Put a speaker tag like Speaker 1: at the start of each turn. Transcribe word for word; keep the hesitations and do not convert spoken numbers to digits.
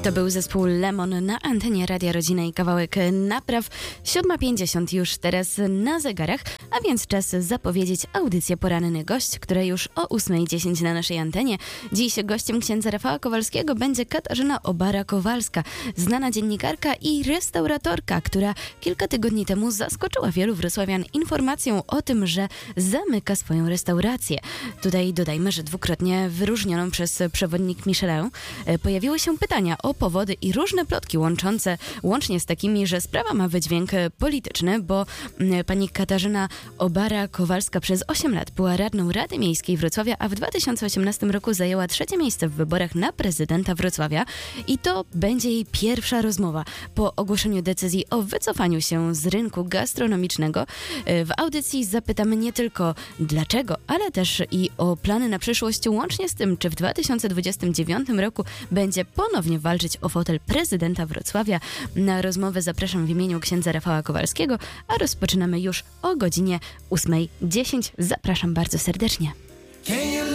Speaker 1: To był zespół Lemon na antenie Radia Rodzina i kawałek napraw. siódma pięćdziesiąt już teraz na zegarach, a więc czas zapowiedzieć audycję Poranny Gość, która już o ósma dziesięć na naszej antenie. Dziś gościem księdza Rafała Kowalskiego będzie Katarzyna Obara-Kowalska, znana dziennikarka i restauratorka, która kilka tygodni temu zaskoczyła wielu wrocławian informacją o tym, że zamyka swoją restaurację. Tutaj dodajmy, że dwukrotnie wyróżnioną przez przewodnik Michelin. Pojawiły się pytania o powody i różne plotki łączące, łącznie z takimi, że sprawa ma wydźwięk polityczny, bo pani Katarzyna Obara-Kowalska przez osiem lat była radną Rady Miejskiej Wrocławia, a w dwa tysiące osiemnastym roku zajęła trzecie miejsce w wyborach na prezydenta Wrocławia i to będzie jej pierwsza rozmowa po ogłoszeniu decyzji o wycofaniu się z rynku gastronomicznego. W audycji zapytamy nie tylko dlaczego, ale też i o plany na przyszłość, łącznie z tym, czy w dwa tysiące dwudziestym dziewiątym roku będzie ponownie walczyć o fotel prezydenta Wrocławia. Na rozmowę zapraszam w imieniu księdza Rafała Kowalskiego, a rozpoczynamy już o godzinie ósma dziesięć. Zapraszam bardzo serdecznie.